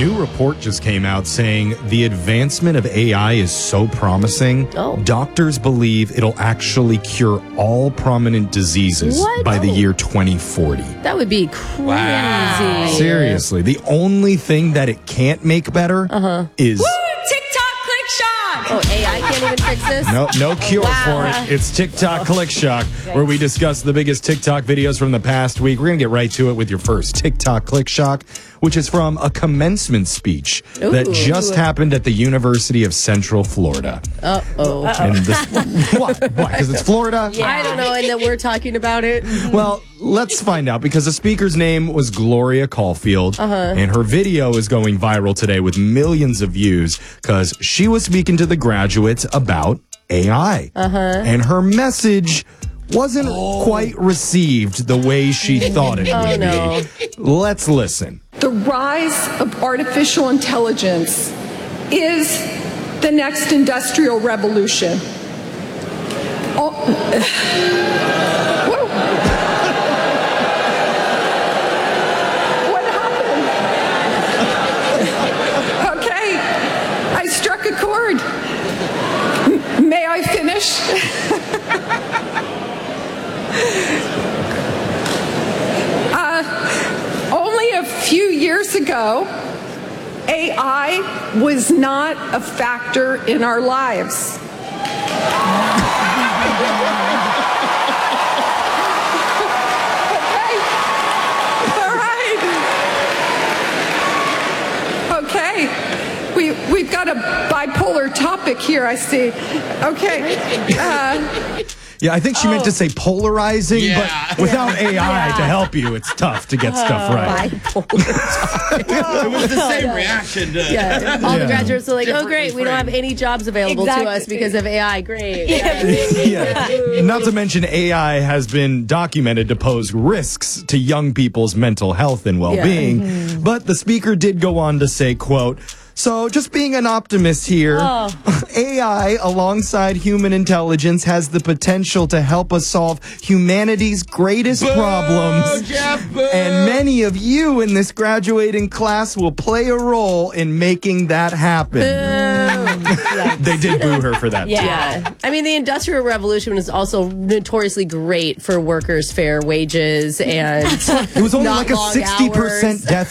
new report just came out saying the advancement of AI is so promising. Doctors believe it'll actually cure all prominent diseases by the year 2040. That would be crazy. Wow. Seriously, the only thing that it can't make better is... TikTok click shock. Oh, AI can't even fix this? No cure for it. It's TikTok Click Shock, where we discuss the biggest TikTok videos from the past week. We're going to get right to it with your first TikTok Click Shock, which is from a commencement speech that just happened at the University of Central Florida. And this, why? Because it's Florida? Yeah. I don't know, and that we're talking about it. Well, let's find out, because the speaker's name was Gloria Caulfield, and her video is going viral today with millions of views because she was speaking to the graduates about AI. And her message wasn't quite received the way she thought it would be. Let's listen. The rise of artificial intelligence is the next industrial revolution. What happened? Okay, I struck a chord. May I finish? Only a few years ago, AI was not a factor in our lives. Okay, we've got a bipolar topic here, I see. Okay. Yeah, I think she meant to say polarizing, but without AI to help you, it's tough to get stuff right. It was the same reaction. All the graduates are like, oh, great, we don't have any jobs available to us because of AI. Great. Not to mention AI has been documented to pose risks to young people's mental health and well-being. But the speaker did go on to say, quote, "So just being an optimist here, AI alongside human intelligence has the potential to help us solve humanity's greatest problems. And many of you in this graduating class will play a role in making that happen." They did boo her for that. Yeah. I mean, the Industrial Revolution was also notoriously great for workers' fair wages and it was only like a 60% death